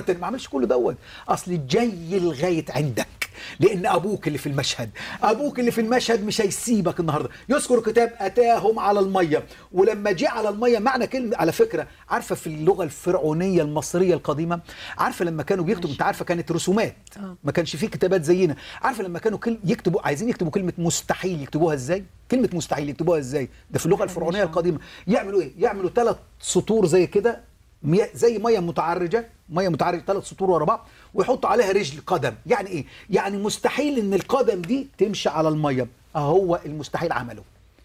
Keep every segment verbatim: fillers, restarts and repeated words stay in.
تاني، ما اعملش كل دوت. اصل جاي لغايه عندك، لان ابوك اللي في المشهد، ابوك اللي في المشهد مش هيسيبك النهارده. يذكر كتاب اتاهم على الميه، ولما جه على الميه معنى كلمه، على فكره عارفه في اللغه الفرعونيه المصريه القديمه، عارفه لما كانوا بيكتبوا، انت عارفه كانت رسومات، ما كانش فيه كتابات زينا. عارفه لما كانوا كل يكتبوا عايزين يكتبوا كلمه مستحيل يكتبوها ازاي؟ كلمه مستحيل يكتبوها ازاي؟ ده في اللغه الفرعونيه القديمه. يعملوا ايه؟ يعملوا ثلاث سطور زي كده، زي ميه متعرجه، ميه متعرجه ثلاث سطور ورا بعض، ويحطوا عليها رجل قدم. يعني ايه؟ يعني مستحيل ان القدم دي تمشي على الميه. اهو المستحيل عمله،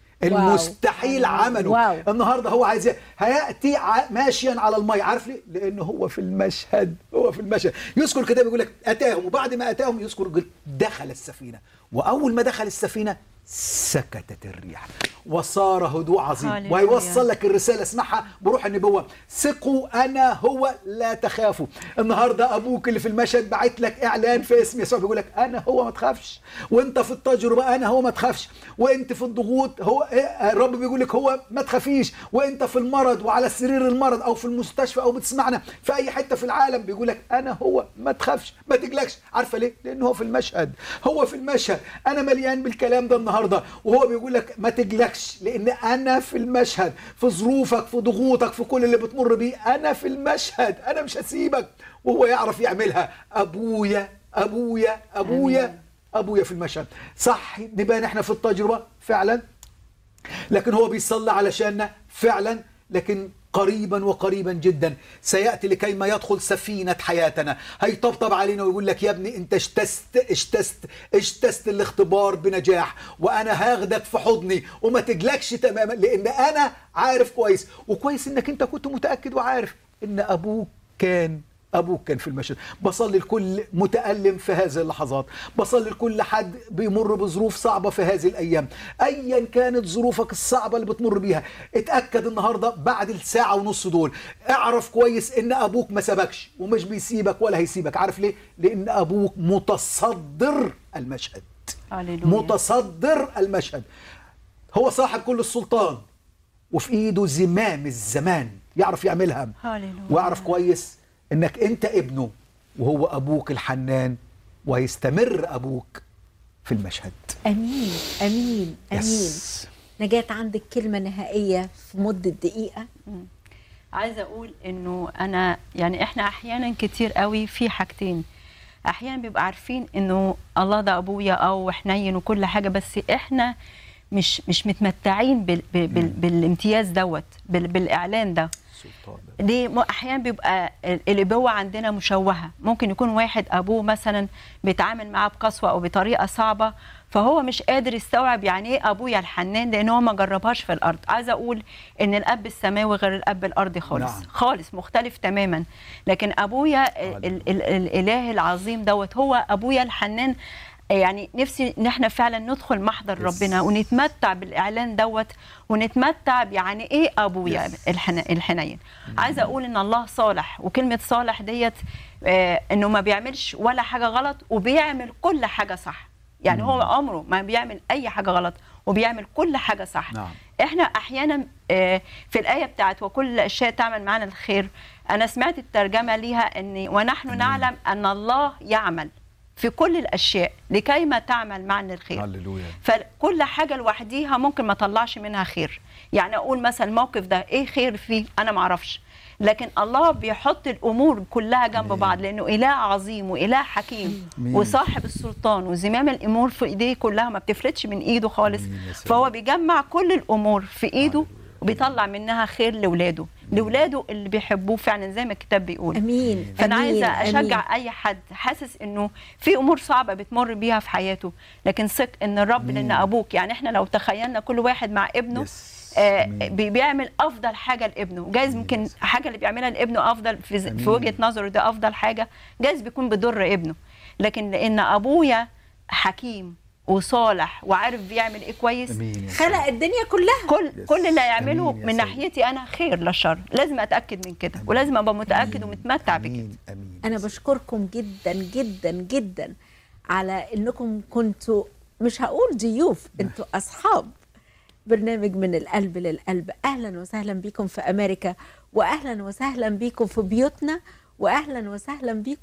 المستحيل واو. عمله. واو. النهارده هو عايز هياتي ماشيا على الميه. عارف ليه؟ لانه هو في المشهد، هو في المشهد. يذكر الكتاب يقول لك اتاهم، وبعد ما اتاهم يذكر دخل السفينه، واول ما دخل السفينه سكتت الريح وصار هدوء عظيم. وهيوصل لك الرساله، اسمعها بروح النبوه: ثقوا انا هو لا تخافوا. النهارده ابوك اللي في المشهد بعت لك اعلان في اسم يسوع، بيقول لك انا هو ما تخافش. وانت في التجربه انا هو ما تخافش، وانت في الضغوط هو الرب بيقول لك هو ما تخافيش، وانت في المرض وعلى سرير المرض او في المستشفى او بتسمعنا في اي حته في العالم، بيقول لك انا هو ما تخافش ما تقلقش. عارفه ليه؟ لانه هو في المشهد، هو في المشهد. انا مليان بالكلام ده النهارده، وهو بيقول لك ما تقلقش لان انا في المشهد، في ظروفك، في ضغوطك، في كل اللي بتمر بيه انا في المشهد، انا مش هسيبك. وهو يعرف يعملها. ابويا ابويا ابويا ابويا في المشهد. صح نبان احنا في التجربه فعلا، لكن هو بيصلي علشاننا فعلا، لكن قريبا وقريبا جدا سيأتي لكي ما يدخل سفينة حياتنا، هيطبطب علينا ويقول لك يا ابني انت اجتزت اجتزت اجتزت الاختبار بنجاح، وانا هاخدك في حضني وما تجلكش تماما، لان انا عارف كويس. وكويس انك انت كنت متأكد وعارف ان ابوك كان أبوك كان في المشهد. بصلي لكل متألم في هذه اللحظات، بصلي لكل حد بيمر بظروف صعبة في هذه الأيام، أيا كانت ظروفك الصعبة اللي بتمر بيها. اتأكد النهاردة بعد الساعة ونص دول، اعرف كويس إن أبوك ما سابكش ومش بيسيبك ولا هيسيبك. عارف ليه؟ لأن أبوك متصدر المشهد. هللويا. متصدر المشهد، هو صاحب كل السلطان، وفي إيده زمام الزمان، يعرف يعملها. هللويا. ويعرف كويس انك انت ابنه وهو ابوك الحنان، وهيستمر ابوك في المشهد. امين امين امين. يس. نجاة عندك كلمه نهائيه في مده دقيقه؟ مم. عايزه اقول انه انا يعني احنا احيانا كتير قوي في حاجتين، احيانا بيبقى عارفين انه الله ده ابويا او حنين وكل حاجه، بس احنا مش مش متمتعين بال بال بالامتياز دوت، بال بالاعلان ده. ليه؟ احيانا بيبقى الابوه عندنا مشوهه، ممكن يكون واحد ابوه مثلا بيتعامل معاه بقسوه او بطريقه صعبه، فهو مش قادر يستوعب يعني ايه ابويا الحنان، لان هو ما جربهاش في الارض. عايزه اقول ان الاب السماوي غير الاب الارضي خالص. نعم. خالص مختلف تماما. لكن ابويا ال ال ال الاله العظيم دوت هو ابويا الحنان. يعني نفسي ان احنا فعلا ندخل محضر ربنا ونتمتع بالاعلان دوت، ونتمتع يعني ايه ابويا الحنين. عايزه اقول ان الله صالح، وكلمه صالح ديت آه انه ما بيعملش ولا حاجه غلط وبيعمل كل حاجه صح. يعني مم. هو عمره ما بيعمل اي حاجه غلط وبيعمل كل حاجه صح. نعم. احنا احيانا آه في الايه بتاعت وكل الاشياء تعمل معنا الخير، انا سمعت الترجمه ليها ان ونحن مم. نعلم ان الله يعمل في كل الاشياء لكي ما تعمل معنا الخير. هللويا. فكل حاجه لوحديها ممكن ما طلعش منها خير. يعني اقول مثلا الموقف ده ايه خير فيه انا ما اعرفش، لكن الله بيحط الامور كلها جنب مين. بعض، لانه اله عظيم واله حكيم مين. وصاحب السلطان، وزمام الامور في ايديه كلها ما بتفلتش من ايده خالص. فهو بيجمع كل الامور في ايده وبيطلع منها خير لاولاده، لاولاده اللي بيحبوه فعلا زي ما الكتاب بيقول. امين. فانا أمين. عايزه اشجع أمين. اي حد حاسس انه في امور صعبه بتمر بيها في حياته، لكن ثق ان الرب لان ابوك. يعني احنا لو تخيلنا كل واحد مع ابنه آه بيعمل افضل حاجه لابنه، جايز ممكن حاجه اللي بيعملها لابنه افضل في, في وجهه نظره ده افضل حاجه، جايز بيكون بيضر ابنه، لكن لان ابويا حكيم وصالح وعارف بيعمل ايه كويس، خلق الدنيا كلها، كل كل اللي هيعمله من ناحيتي انا خير لا شر. لازم اتاكد من كده، ولازم ابقى متاكد ومتمتع بكده. انا بشكركم جدا جدا جدا على انكم كنتوا مش هقول ضيوف، انتوا اصحاب برنامج من القلب للقلب. اهلا وسهلا بيكم في امريكا، واهلا وسهلا بيكم في بيوتنا واهلا وسهلا بيكم